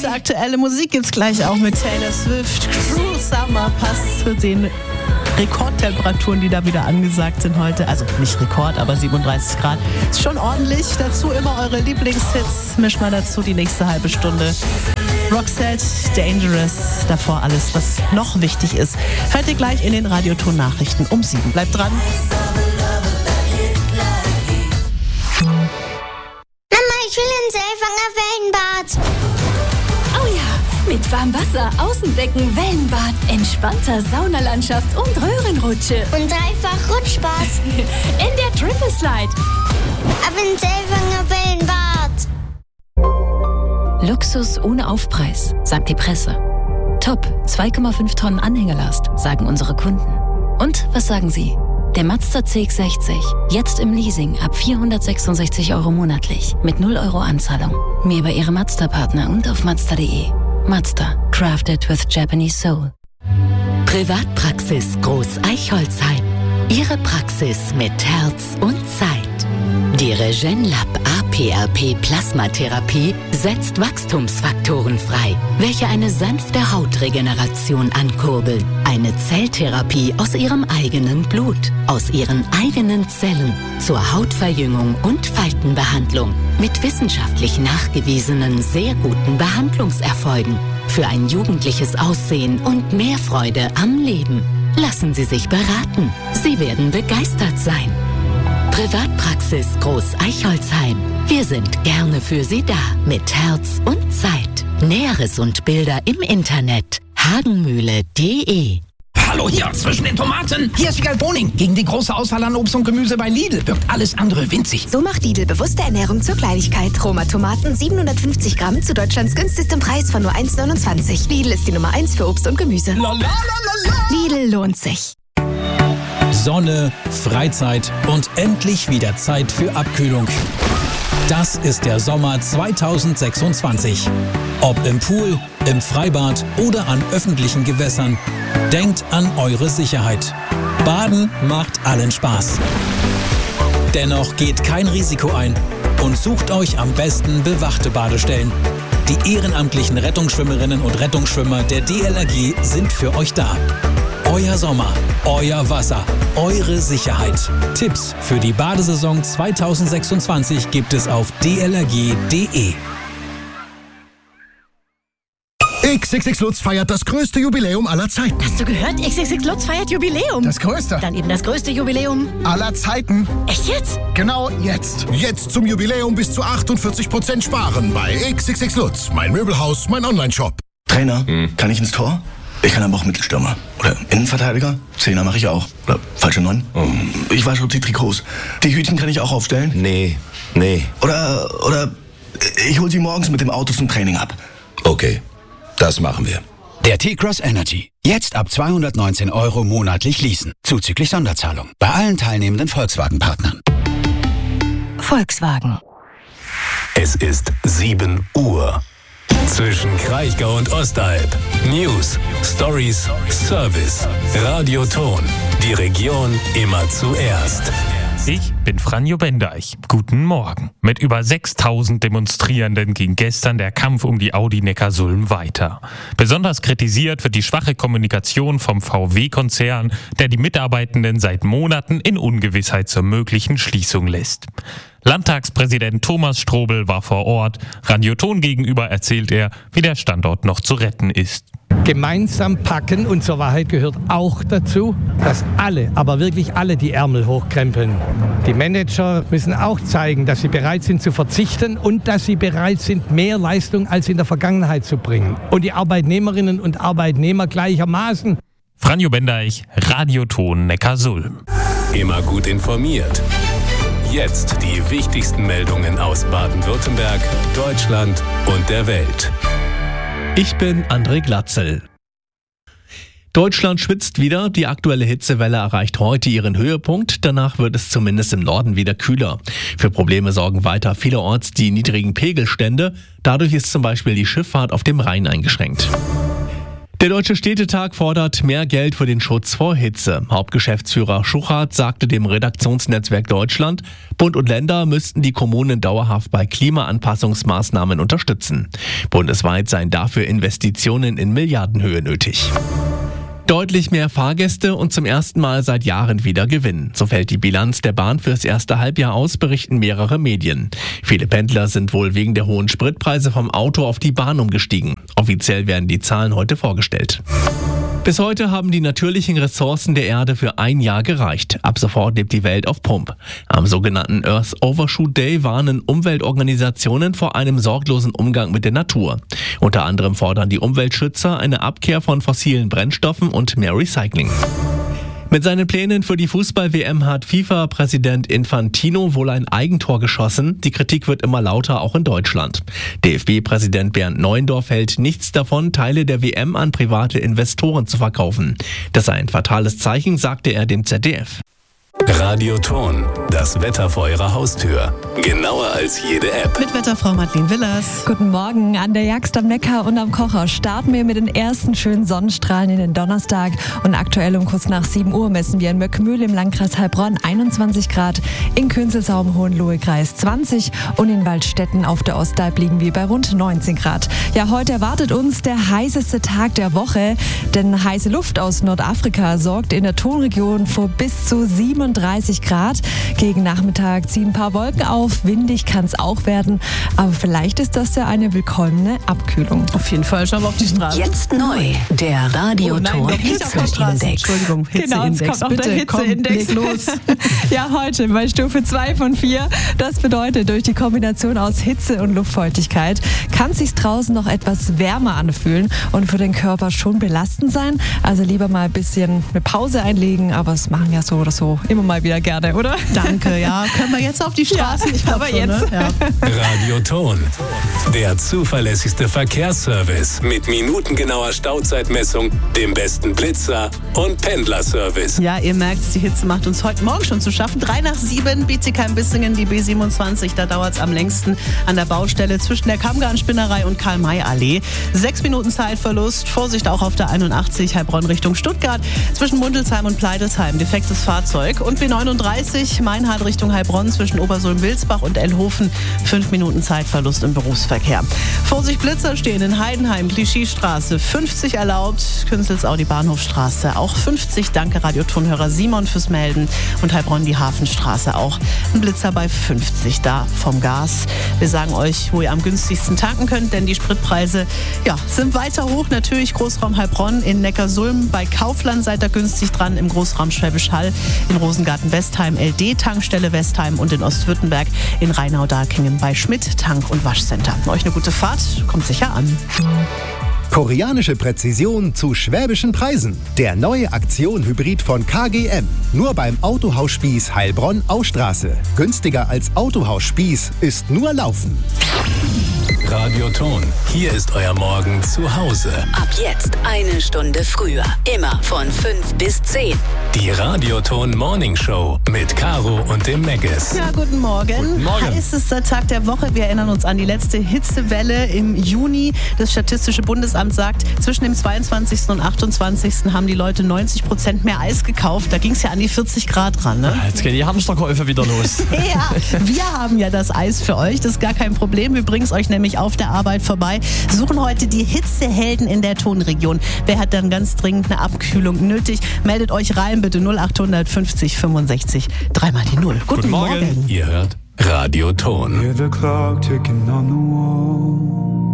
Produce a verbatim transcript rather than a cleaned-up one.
Heiße aktuelle Musik gibt's gleich auch mit Taylor Swift. Cruel Summer passt zu den Rekordtemperaturen, die da wieder angesagt sind heute. Also nicht Rekord, aber siebenunddreißig Grad. Ist schon ordentlich. Dazu immer eure Lieblingshits. Misch mal dazu die nächste halbe Stunde. Roxette, Dangerous. Davor alles, was noch wichtig ist. Hört ihr gleich in den Radioton-Nachrichten um sieben. Bleibt dran. Mama, ich will ins Elfanger Wellenbad. Oh ja, mit Warmwasser, Außenbecken, Wellenbad, entspannter Saunalandschaft und Röhrenrutsche. Und dreifach Rutschspaß. In der Triple Slide. Ab ins Elfanger Wellenbad. Luxus ohne Aufpreis, sagt die Presse. Top, zwei Komma fünf Tonnen Anhängerlast, sagen unsere Kunden. Und was sagen Sie? Der Mazda C X sechzig, jetzt im Leasing ab vierhundertsechsundsechzig Euro monatlich, mit null Euro Anzahlung. Mehr bei Ihrem Mazda-Partner und auf mazda punkt de. Mazda, crafted with Japanese soul. Privatpraxis Groß Eichholzheim. Ihre Praxis mit Herz und Zeit. Die Regenlab A P R P Plasmatherapie setzt Wachstumsfaktoren frei, welche eine sanfte Hautregeneration ankurbeln. Eine Zelltherapie aus ihrem eigenen Blut, aus ihren eigenen Zellen zur Hautverjüngung und Faltenbehandlung mit wissenschaftlich nachgewiesenen sehr guten Behandlungserfolgen für ein jugendliches Aussehen und mehr Freude am Leben. Lassen Sie sich beraten. Sie werden begeistert sein. Privatpraxis Groß Eichholzheim. Wir sind gerne für Sie da mit Herz und Zeit. Näheres und Bilder im Internet hagenmühle punkt de. Hallo hier, zwischen den Tomaten. Hier ist Wiegald Boning. Gegen die große Auswahl an Obst und Gemüse bei Lidl wirkt alles andere winzig. So macht Lidl bewusste Ernährung zur Kleinigkeit. Roma-Tomaten siebenhundertfünfzig Gramm zu Deutschlands günstigstem Preis von nur eins neunundzwanzig. Lidl ist die Nummer eins für Obst und Gemüse. La, la, la, la, la. Lidl lohnt sich. Sonne, Freizeit und endlich wieder Zeit für Abkühlung. Das ist der Sommer zweitausendsechsundzwanzig. Ob im Pool, im Freibad oder an öffentlichen Gewässern, denkt an eure Sicherheit. Baden macht allen Spaß. Dennoch geht kein Risiko ein und sucht euch am besten bewachte Badestellen. Die ehrenamtlichen Rettungsschwimmerinnen und Rettungsschwimmer der D L R G sind für euch da. Euer Sommer, euer Wasser, eure Sicherheit. Tipps für die Badesaison zweitausendsechsundzwanzig gibt es auf d l r g punkt de. X X X Lutz feiert das größte Jubiläum aller Zeiten. Hast du gehört? X X X Lutz feiert Jubiläum. Das größte? Dann eben das größte Jubiläum aller Zeiten. Echt jetzt? Genau jetzt. Jetzt zum Jubiläum bis zu achtundvierzig Prozent sparen bei X X X Lutz. Mein Möbelhaus, mein Online-Shop. Trainer, hm. kann ich ins Tor? Ich kann aber auch Mittelstürmer. Oder Innenverteidiger. Zehner mache ich auch. Oder falsche Neun. Oh. Ich wasche die Trikots. Die Hütchen kann ich auch aufstellen? Nee, nee. Oder, oder ich hole sie morgens mit dem Auto zum Training ab. Okay, das machen wir. Der T-Cross Energy. Jetzt ab zweihundertneunzehn Euro monatlich leasen. Zuzüglich Sonderzahlung. Bei allen teilnehmenden Volkswagen-Partnern. Volkswagen. Es ist sieben Uhr. Zwischen Kraichgau und Ostalb. News, Stories, Service. Radioton. Die Region immer zuerst. Ich bin Franjo Bendeich. Guten Morgen. Mit über sechstausend Demonstrierenden ging gestern der Kampf um die Audi Neckarsulm weiter. Besonders kritisiert wird die schwache Kommunikation vom V W-Konzern, der die Mitarbeitenden seit Monaten in Ungewissheit zur möglichen Schließung lässt. Landtagspräsident Thomas Strobel war vor Ort. Radioton gegenüber erzählt er, wie der Standort noch zu retten ist. Gemeinsam packen, und zur Wahrheit gehört auch dazu, dass alle, aber wirklich alle die Ärmel hochkrempeln. Die Manager müssen auch zeigen, dass sie bereit sind zu verzichten und dass sie bereit sind, mehr Leistung als in der Vergangenheit zu bringen. Und die Arbeitnehmerinnen und Arbeitnehmer gleichermaßen. Franjo Bendeich, Radioton Neckarsulm. Immer gut informiert. Jetzt die wichtigsten Meldungen aus Baden-Württemberg, Deutschland und der Welt. Ich bin André Glatzel. Deutschland schwitzt wieder. Die aktuelle Hitzewelle erreicht heute ihren Höhepunkt. Danach wird es zumindest im Norden wieder kühler. Für Probleme sorgen weiter vielerorts die niedrigen Pegelstände. Dadurch ist zum Beispiel die Schifffahrt auf dem Rhein eingeschränkt. Der Deutsche Städtetag fordert mehr Geld für den Schutz vor Hitze. Hauptgeschäftsführer Schuchart sagte dem Redaktionsnetzwerk Deutschland, Bund und Länder müssten die Kommunen dauerhaft bei Klimaanpassungsmaßnahmen unterstützen. Bundesweit seien dafür Investitionen in Milliardenhöhe nötig. Deutlich mehr Fahrgäste und zum ersten Mal seit Jahren wieder Gewinn. So fällt die Bilanz der Bahn fürs erste Halbjahr aus, berichten mehrere Medien. Viele Pendler sind wohl wegen der hohen Spritpreise vom Auto auf die Bahn umgestiegen. Offiziell werden die Zahlen heute vorgestellt. Bis heute haben die natürlichen Ressourcen der Erde für ein Jahr gereicht. Ab sofort lebt die Welt auf Pump. Am sogenannten Earth Overshoot Day warnen Umweltorganisationen vor einem sorglosen Umgang mit der Natur. Unter anderem fordern die Umweltschützer eine Abkehr von fossilen Brennstoffen und mehr Recycling. Mit seinen Plänen für die Fußball-W M hat FIFA-Präsident Infantino wohl ein Eigentor geschossen. Die Kritik wird immer lauter, auch in Deutschland. D F B-Präsident Bernd Neuendorf hält nichts davon, Teile der W M an private Investoren zu verkaufen. Das sei ein fatales Zeichen, sagte er dem Z D F. Radioton, das Wetter vor Ihrer Haustür. Genauer als jede App. Mit Wetterfrau Madeleine Willers. Guten Morgen. An der Jagst am Neckar und am Kocher starten wir mit den ersten schönen Sonnenstrahlen in den Donnerstag. Und aktuell um kurz nach sieben Uhr messen wir in Möckmühl im Landkreis Heilbronn einundzwanzig Grad, in Künzelsau im Hohenlohe-Kreis zwanzig und in Waldstätten auf der Ostalb liegen wir bei rund neunzehn Grad. Ja, heute erwartet uns der heißeste Tag der Woche, denn heiße Luft aus Nordafrika sorgt in der Tonregion für bis zu siebenunddreißig Grad. Gegen Nachmittag ziehen ein paar Wolken auf, windig kann es auch werden, aber vielleicht ist das ja eine willkommene Abkühlung. Auf jeden Fall, schauen wir auf die Straße. Jetzt neu, der Radioton oh Hitzeindex. Entschuldigung, Hitzeindex. Genau, jetzt kommt auch Bitte, der Hitzeindex. Komm, leg los. Ja, heute bei Stufe zwei von vier. Das bedeutet, durch die Kombination aus Hitze und Luftfeuchtigkeit kann es sich draußen noch etwas wärmer anfühlen und für den Körper schon belastend sein. Also lieber mal ein bisschen eine Pause einlegen, aber es machen ja so oder so immer mal wieder gerne, oder? Danke, ja. Können wir jetzt auf die Straßen? Ja, ich glaube aber schon, jetzt. Ne? Ja. Radioton, der zuverlässigste Verkehrsservice mit minutengenauer Stauzeitmessung, dem besten Blitzer und Pendlerservice. Ja, ihr merkt, die Hitze macht uns heute Morgen schon zu schaffen. Drei nach sieben, Bietigheim-Bissingen, die B siebenundzwanzig, da dauert es am längsten an der Baustelle zwischen der Kammgarn-Spinnerei und Karl-May-Allee. Sechs Minuten Zeitverlust, Vorsicht auch auf der einundachtzig, Heilbronn Richtung Stuttgart, zwischen Mundelsheim und Pleidesheim, defektes Fahrzeug. Und B neununddreißig, Meinhard Richtung Heilbronn, zwischen Obersulm-Wilsbach und Elhofen, fünf Minuten Zeitverlust im Berufsverkehr. Vorsicht, Blitzer stehen in Heidenheim, Klischiestraße, fünfzig erlaubt, Künzelsau die Bahnhofstraße, auch fünfzig, danke Radiotonhörer Simon fürs Melden, und Heilbronn die Hafenstraße auch. Ein Blitzer bei fünfzig, da vom Gas. Wir sagen euch, wo ihr am günstigsten tanken könnt, denn die Spritpreise ja, sind weiter hoch. Natürlich Großraum Heilbronn, in Neckarsulm, bei Kaufland seid ihr günstig dran, im Großraum Schwäbisch Hall, in Rosengarten-Westheim, L D-Tankstelle Westheim und in Ostwürttemberg, in Rheinau-Dahlkingen bei Schmidt Tank- und Waschcenter. Euch eine gute Fahrt, kommt sicher an. Koreanische Präzision zu schwäbischen Preisen. Der neue Aktion-Hybrid von K G M. Nur beim Autohaus Spieß Heilbronn-Austraße. Günstiger als Autohaus Spieß ist nur Laufen. Radioton, hier ist euer Morgen zu Hause. Ab jetzt eine Stunde früher. Immer von fünf bis zehn. Die Radioton Morning Show mit Caro und dem Meggis. Ja, guten Morgen. Guten Morgen. Heißester Tag der Woche. Wir erinnern uns an die letzte Hitzewelle im Juni. Das Statistische Bundesamt sagt, zwischen dem zweiundzwanzigsten und achtundzwanzigsten haben die Leute neunzig Prozent mehr Eis gekauft. Da ging es ja an die vierzig Grad ran. Ne? Jetzt gehen die Hamsterkäufe wieder los. Ja, wir haben ja das Eis für euch. Das ist gar kein Problem. Wir bringen es euch nämlich auf der Arbeit vorbei. Suchen heute die Hitzehelden in der Tonregion. Wer hat dann ganz dringend eine Abkühlung nötig? Meldet euch rein, bitte null achthundert fünfzig fünfundsechzig. Dreimal die Null. Guten, Guten Morgen. Morgen. Ihr hört Radioton. Hear the clock ticking on the wall.